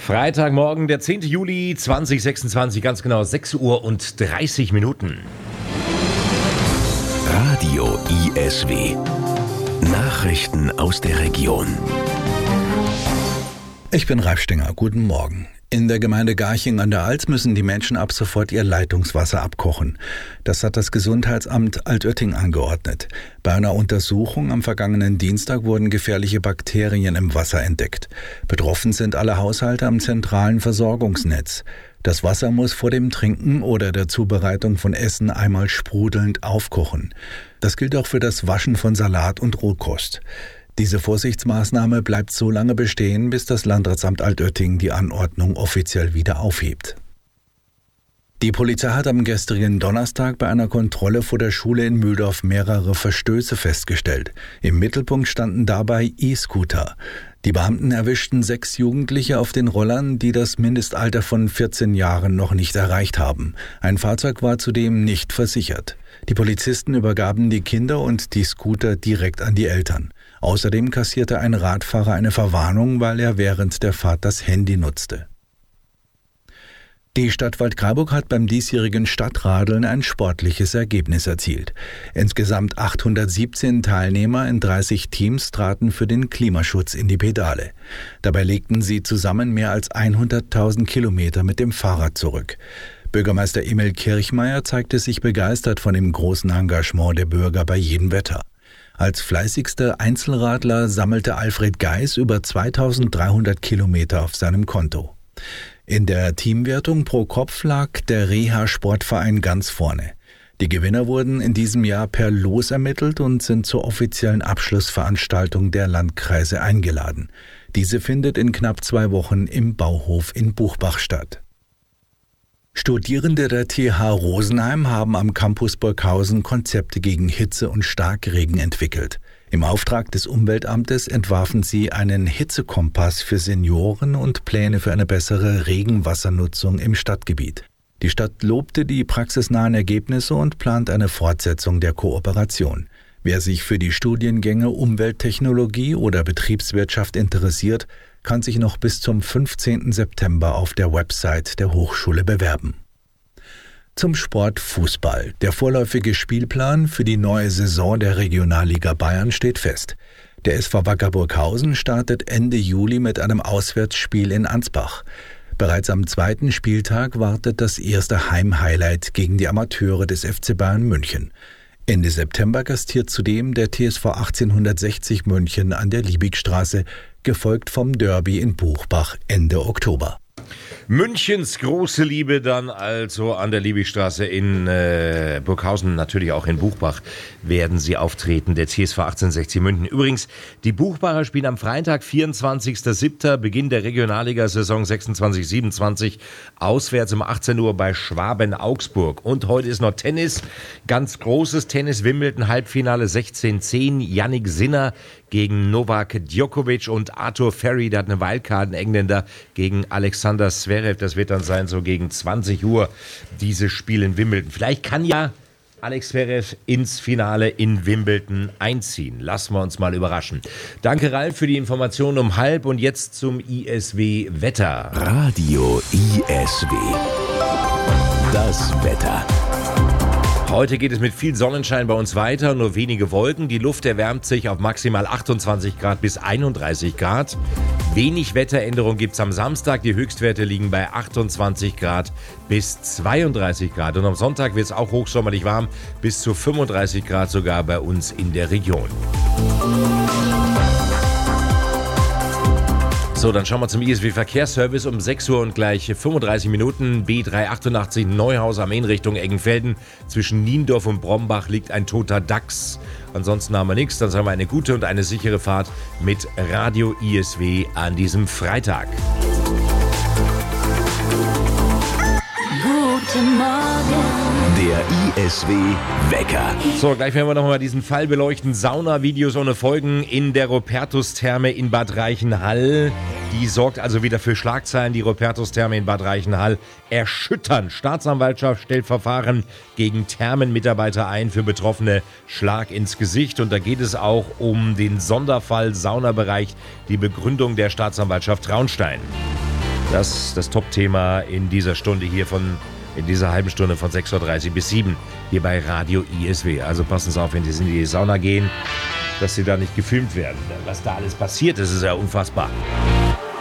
Freitagmorgen, der 10. Juli 2026, ganz genau 6 Uhr und 30 Minuten. Radio ISW. Nachrichten aus der Region. Ich bin Ralf Stinger. Guten Morgen. In der Gemeinde Garching an der Alz müssen die Menschen ab sofort ihr Leitungswasser abkochen. Das hat das Gesundheitsamt Altötting angeordnet. Bei einer Untersuchung am vergangenen Dienstag wurden gefährliche Bakterien im Wasser entdeckt. Betroffen sind alle Haushalte am zentralen Versorgungsnetz. Das Wasser muss vor dem Trinken oder der Zubereitung von Essen einmal sprudelnd aufkochen. Das gilt auch für das Waschen von Salat und Rohkost. Diese Vorsichtsmaßnahme bleibt so lange bestehen, bis das Landratsamt Altötting die Anordnung offiziell wieder aufhebt. Die Polizei hat am gestrigen Donnerstag bei einer Kontrolle vor der Schule in Mühldorf mehrere Verstöße festgestellt. Im Mittelpunkt standen dabei E-Scooter. Die Beamten erwischten 6 Jugendliche auf den Rollern, die das Mindestalter von 14 Jahren noch nicht erreicht haben. Ein Fahrzeug war zudem nicht versichert. Die Polizisten übergaben die Kinder und die Scooter direkt an die Eltern. Außerdem kassierte ein Radfahrer eine Verwarnung, weil er während der Fahrt das Handy nutzte. Die Stadt Waldkraiburg hat beim diesjährigen Stadtradeln ein sportliches Ergebnis erzielt. Insgesamt 817 Teilnehmer in 30 Teams traten für den Klimaschutz in die Pedale. Dabei legten sie zusammen mehr als 100.000 Kilometer mit dem Fahrrad zurück. Bürgermeister Emil Kirchmeier zeigte sich begeistert von dem großen Engagement der Bürger bei jedem Wetter. Als fleißigster Einzelradler sammelte Alfred Geis über 2.300 Kilometer auf seinem Konto. In der Teamwertung pro Kopf lag der Reha-Sportverein ganz vorne. Die Gewinner wurden in diesem Jahr per Los ermittelt und sind zur offiziellen Abschlussveranstaltung der Landkreise eingeladen. Diese findet in knapp 2 Wochen im Bauhof in Buchbach statt. Studierende der TH Rosenheim haben am Campus Burghausen Konzepte gegen Hitze und Starkregen entwickelt. Im Auftrag des Umweltamtes entwarfen sie einen Hitzekompass für Senioren und Pläne für eine bessere Regenwassernutzung im Stadtgebiet. Die Stadt lobte die praxisnahen Ergebnisse und plant eine Fortsetzung der Kooperation. Wer sich für die Studiengänge Umwelttechnologie oder Betriebswirtschaft interessiert, kann sich noch bis zum 15. September auf der Website der Hochschule bewerben. Zum Sport Fußball. Der vorläufige Spielplan für die neue Saison der Regionalliga Bayern steht fest. Der SV Wacker Burghausen startet Ende Juli mit einem Auswärtsspiel in Ansbach. Bereits am 2. Spieltag wartet das erste Heimhighlight gegen die Amateure des FC Bayern München. Ende September gastiert zudem der TSV 1860 München an der Liebigstraße, gefolgt vom Derby in Buchbach Ende Oktober. Münchens große Liebe dann also an der Liebigstraße in Burghausen, natürlich auch in Buchbach werden sie auftreten, der TSV 1860 München. Übrigens, die Buchbacher spielen am Freitag, 24.07., Beginn der Regionalliga-Saison 26/27, auswärts um 18 Uhr bei Schwaben Augsburg. Und heute ist noch Tennis, ganz großes Tennis, Wimbledon Halbfinale 16:10, Jannik Sinner gegen Novak Djokovic und Arthur Ferry, der hat eine Wildcard, ein Engländer, gegen Alexander Zverev. Das wird dann sein, so gegen 20 Uhr, dieses Spiel in Wimbledon. Vielleicht kann ja Alex Zverev ins Finale in Wimbledon einziehen. Lassen wir uns mal überraschen. Danke, Ralf, für die Information um 12:30 und jetzt zum ISW-Wetter. Radio ISW. Das Wetter. Heute geht es mit viel Sonnenschein bei uns weiter, nur wenige Wolken. Die Luft erwärmt sich auf maximal 28 Grad bis 31 Grad. Wenig Wetteränderung gibt es am Samstag. Die Höchstwerte liegen bei 28 Grad bis 32 Grad. Und am Sonntag wird es auch hochsommerlich warm, bis zu 35 Grad sogar bei uns in der Region. So, dann schauen wir zum ISW-Verkehrsservice um 6 Uhr und gleich 35 Minuten. B388 Neuhaus am Inn Richtung Eggenfelden. Zwischen Niendorf und Brombach liegt ein toter Dachs. Ansonsten haben wir nichts. Dann sagen wir eine gute und eine sichere Fahrt mit Radio ISW an diesem Freitag. Guten Morgen. Der ISW-Wecker. So, gleich werden wir nochmal diesen Fall beleuchten. Sauna-Videos ohne Folgen in der Rupertus-Therme in Bad Reichenhall. Die sorgt also wieder für Schlagzeilen, die Rupertus-Therme in Bad Reichenhall. Erschüttern. Staatsanwaltschaft stellt Verfahren gegen Thermenmitarbeiter ein für Betroffene. Schlag ins Gesicht. Und da geht es auch um den Sonderfall Saunabereich, die Begründung der Staatsanwaltschaft Traunstein. Das ist das Top-Thema in dieser Stunde hier in dieser halben Stunde von 6.30 Uhr bis 7 hier bei Radio ISW. Also passen Sie auf, wenn Sie in die Sauna gehen, dass Sie da nicht gefilmt werden. Was da alles passiert, das ist ja unfassbar.